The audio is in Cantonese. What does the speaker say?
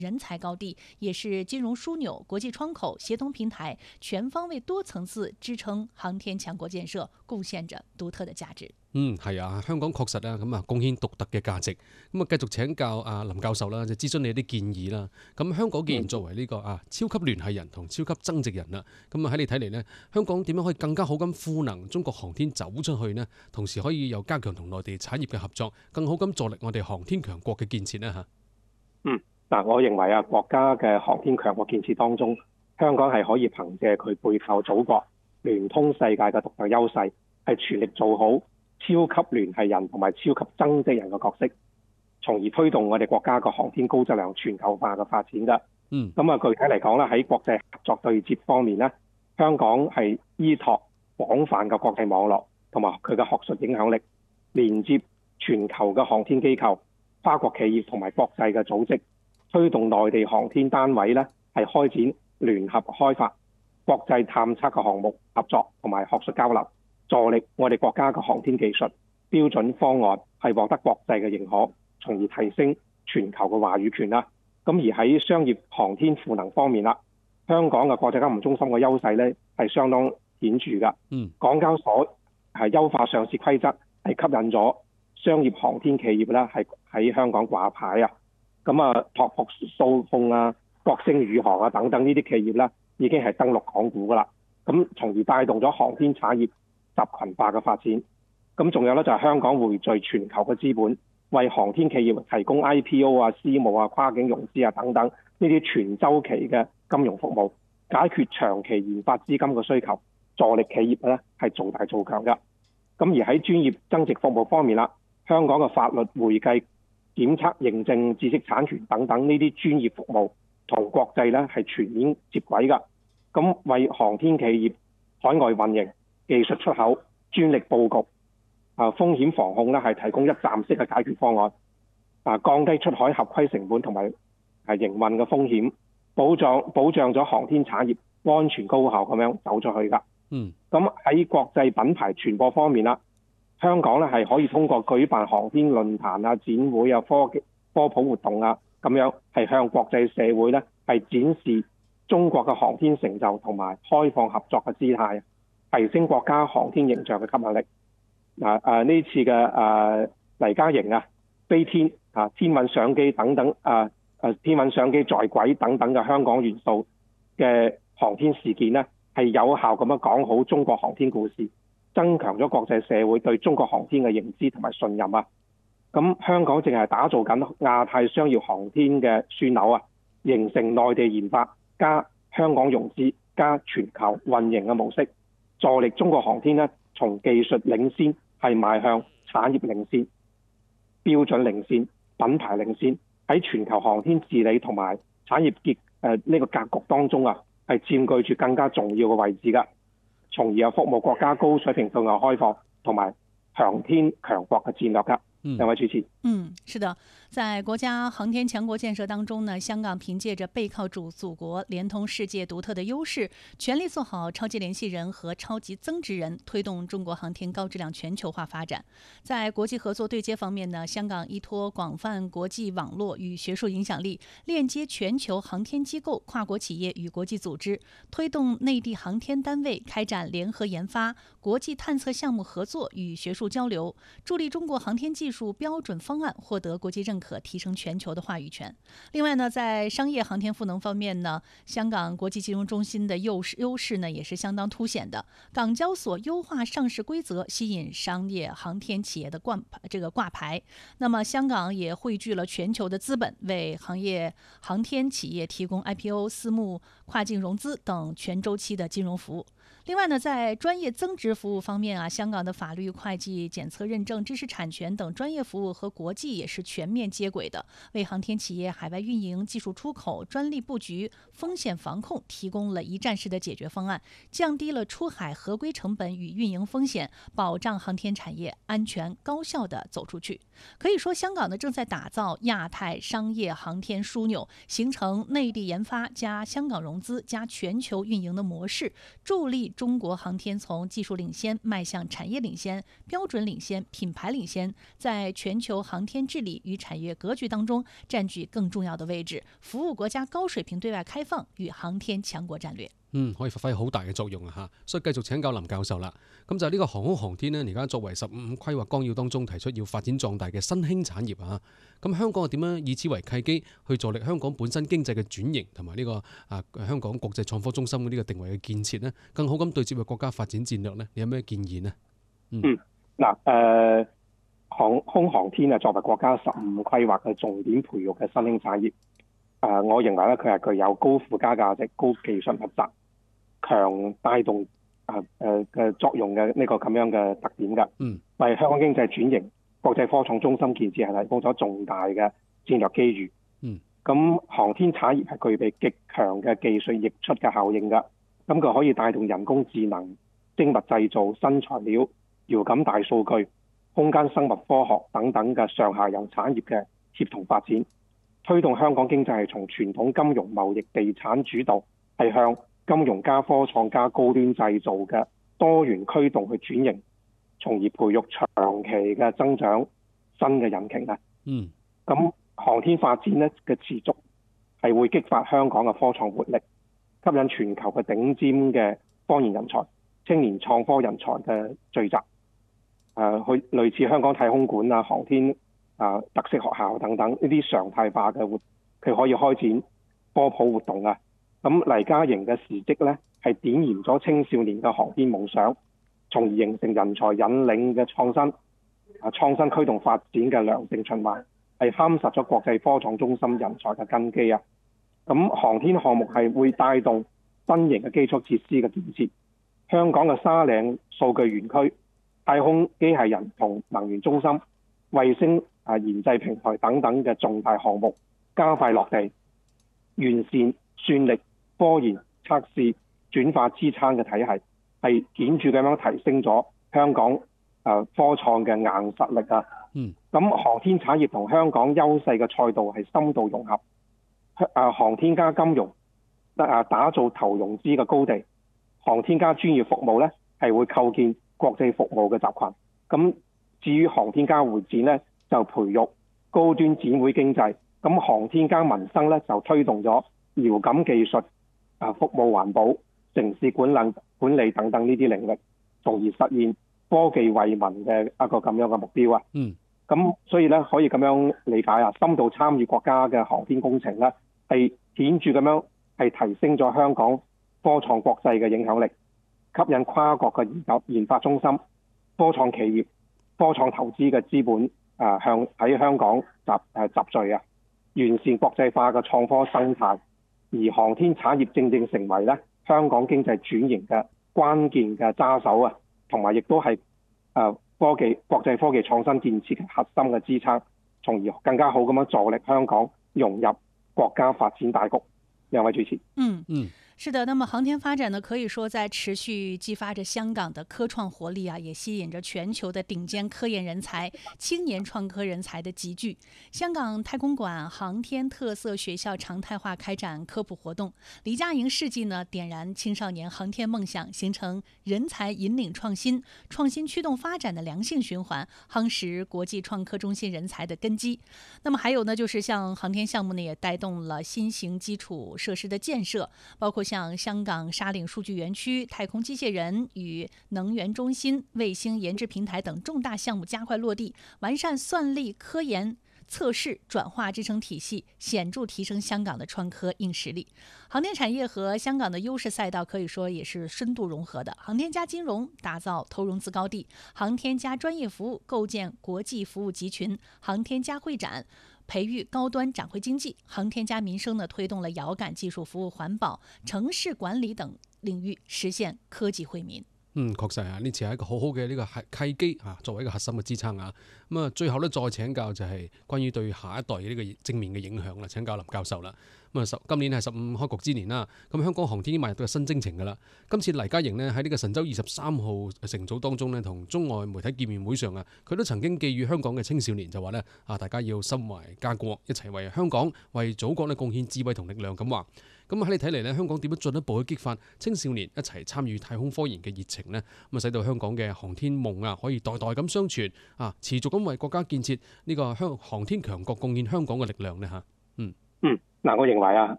人才高地，也是金融枢紐、國際窗口、協同平台，全方位多層次支撐航天強國建設，貢獻着獨特的價值。 係啊，香港確實啊，咁啊貢獻獨特嘅價值。咁啊，繼續請教阿林教授啦，就諮詢你啲建議啦。咁香港既然作為呢個超級聯繫人同超級增值人啦，咁啊喺你睇嚟呢，香港點樣可以更加好咁賦能中國航天走出去呢？同時可以又加強同內地產業嘅合作，更好咁助力我哋航天強國嘅建設呢？ 我認為國家嘅航天強國建設當中，香港係可以憑借佢背靠祖國、聯通世界嘅獨特優勢，係全力做好超級聯繫人同埋超級增值人嘅角色，從而推動我哋國家嘅航天高質量全球化嘅發展㗎。具體嚟講咧，喺國際合作對接方面咧，香港係依託廣泛嘅國際網絡同埋佢嘅學術影響力，連接全球嘅航天機構、跨國企業同埋國際嘅組織，推動內地航天單位咧係開展聯合開發、國際探測嘅項目合作同埋學術交流，助力我哋國家嘅航天技術標準方案係獲得國際嘅認可，從而提升全球嘅話語權啦。咁而喺商業航天賦能方面啦，香港嘅國際金融中心嘅優勢咧係相當顯著㗎。港交所係優化上市規則，係吸引咗商業航天企業啦係喺香港掛牌啊。拓撲數控啊、國星宇航啊等等呢啲企業咧，已經係登陸港股噶啦。從而帶動咗航天產業集群化嘅發展。仲有咧就係香港匯聚全球嘅資本，為航天企業提供 IPO 啊、私募啊、跨境融資啊等等呢啲全周期嘅金融服務，解決長期研發資金嘅需求，助力企業咧係做大做強噶。而喺專業增值服務方面啦，香港嘅法律、會計、檢測、認證、知識產權等等呢啲專業服務同國際咧係全面接軌㗎。為航天企業海外運營、技術出口、專利佈局、風險防控咧係提供一站式嘅解決方案，降低出海合規成本同埋營運嘅風險，保障咗航天產業安全高效咁樣走出去㗎。喺國際品牌傳播方面啦，香港咧係可以通過舉辦航天論壇啊、展會啊、科普活動啊，咁樣係向國際社會咧係展示中國嘅航天成就同埋開放合作嘅姿態，提升國家航天形象嘅吸引力。呢次嘅黎嘉瑩啊、飛天啊、天問相機等等天問相機在軌等等嘅香港元素嘅航天事件呢，係有效咁樣講好中國航天故事，增強咗國際社會對中國航天嘅認知同埋信任啊！香港正係打造緊亞太商業航天嘅樞紐啊，形成內地研發加香港融資加全球運營嘅模式，助力中國航天呢從技術領先係邁向產業領先、標準領先、品牌領先，喺全球航天治理同埋產業呢個格局當中啊，係佔據住更加重要嘅位置㗎，從而有服務國家高水平對外開放同埋航天強國嘅戰略㗎。兩位主持。 是的，在國家航天強國建設當中呢，香港憑借着背靠祖國、連通世界獨特的優勢，全力做好超級聯繫人和超級增值人，推動中國航天高質量全球化發展。在國際合作對接方面呢，香港依託廣泛國際網絡與學術影響力，鏈接全球航天機構、跨國企業與國際組織，推動內地航天單位開展聯合研發、國際探測項目合作與學術交流，助力中國航天技術標準方案獲得國際認可，提升全球的話語權。另外呢，在商業航天賦能方面呢，香港國際金融中心的優勢呢也是相當凸顯的。港交所優化上市規則，吸引商業航天企業的掛牌。那麼香港也匯聚了全球的資本，為航天企業提供 IPO、私募、跨境融資等全周期的金融服務。另外呢，在專業增值服務方面啊，香港的法律、會計、檢測認證、知識產權等專業服務和國際也是全面接軌的，為航天企業海外運營、技術出口、專利佈局、風險防控提供了一站式的解決方案，降低了出海合規成本與運營風險，保障航天產業安全高效地走出去。可以說，香港呢正在打造亞太商業航天樞紐，形成內地研發加香港融資加全球運營的模式，助力以中國航天從技術領先邁向產業領先、標準領先、品牌領先，在全球航天治理與產業格局當中佔據更重要的位置，服務國家高水平對外開放與航天強國戰略。 可以發揮好大嘅作用啊！所以繼續請教林教授啦。咁就係呢個航空航天呢，而家作為15規劃綱要當中提出要發展壯大嘅新興產業啊。咁香港係點樣以此為契機去助力香港本身經濟嘅轉型，同埋呢個香港國際創科中心嘅呢個定位嘅建設呢？更好咁對接嘅國家發展戰略呢？你有咩建議呢？ 航空航天作為國家15規劃嘅重點培育嘅新興產業，我認為咧佢係具有高附加價值、高技術密集、強帶動嘅作用嘅呢個咁樣嘅特點㗎，為香港經濟轉型、國際科創中心建設係提供咗重大嘅戰略機遇。咁航天產業係具備極強嘅技術溢出嘅效應㗎，咁佢可以帶動人工智能、精密製造、新材料、遙感大數據、空間生物科學等等嘅上下游產業嘅協同發展，推動香港經濟係從傳統金融、貿易、地產主導，係向金融加科創加高端製造嘅多元驅動去轉型，從而培育長期嘅增長新嘅引擎啊！咁航天發展咧嘅持續係會激發香港嘅科創活力，吸引全球嘅頂尖嘅科研人才、青年創科人才嘅聚集。去類似香港太空館啊、航天特色學校等等呢啲常態化嘅佢可以開展科普活動啊。咁黎嘉瑩嘅事蹟咧，係點燃咗青少年嘅航天夢想，從而形成人才引領嘅創新驅動發展嘅良性循環，係夯實咗國際科創中心人才嘅根基啊。咁航天項目係會帶動新型嘅基礎設施嘅建設，香港嘅沙嶺數據園區、太空機械人同能源中心、衛星研製平台等等嘅重大項目加快落地，完善算力、科研、測試、轉化支撐嘅體系，係顯著咁樣提升咗香港科創嘅硬實力啊！咁航天產業同香港優勢嘅賽道係深度融合，航天加金融打造投融資嘅高地，航天加專業服務咧係會構建國際服務嘅集群。咁至於航天加會展咧，就培育高端展會經濟。咁航天加民生咧就推動咗遙感技術、服務環保、城市管理等等呢啲領域，從而實現科技惠民嘅一個咁樣嘅目標啊。咁所以咧可以咁樣理解啊，深度參與國家嘅航天工程咧，係顯著咁樣係提升咗香港科創國際嘅影響力，吸引跨國嘅研發中心、科創企業、科創投資嘅資本喺香港集聚啊，完善國際化嘅創科生態。而航天產業正正成為咧香港經濟轉型嘅關鍵嘅揸手啊，同埋亦都係國際科技創新建設嘅核心嘅支撐，從而更加好咁樣助力香港融入國家發展大局。兩位主持。 是的，那麼航天發展呢，可以說在持續激發着香港的科創活力啊，也吸引着全球的頂尖科研人才、青年創科人才的集聚。香港太空館航天特色學校常態化開展科普活動，黎嘉瑩事蹟呢，點燃青少年航天夢想，形成人才引領創新、創新驅動發展的良性循環，夯實國際創科中心人才的根基。那麼還有呢，就是像航天項目呢，也帶動了新型基礎設施的建設，包括像香港沙嶺數據園區、太空機械人與能源中心、衛星研製平台等重大項目加快落地，完善算力科研測試轉化支撐體系，顯著提升香港的創科硬實力。航天產業和香港的優勢賽道可以說也是深度融合的。航天加金融打造投融資高地，航天加專業服務構建國際服務集群，航天加會展培育高端展會經濟，航天加民生呢推動了遙感技術服務環保、城市管理等領域實現科技惠民。 確實啊，呢次係一個好好嘅呢個契機啊，作為一個核心嘅支撐啊。 咁啊，最後咧再請教就係關於對下一代呢個正面嘅影響啦。請教林教授啦。咁啊，今年係15開局之年啦。咁香港航天已經邁入到新征程㗎啦。今次黎嘉瑩呢，喺呢個神舟23號乘組當中呢，同中外媒體見面會上啊，佢都曾經寄語香港嘅青少年就話呢，大家要心懷家國，一齊為香港、為祖國呢貢獻智慧同力量咁話。咁喺你睇嚟呢，香港點樣進一步去激發青少年一齊參與太空科研嘅熱情呢？咁啊，使到香港嘅航天夢啊，可以代代咁相傳啊，持續咁為國家建設呢個航天強國貢獻香港嘅力量呢？嚇。 嗱，我認為啊，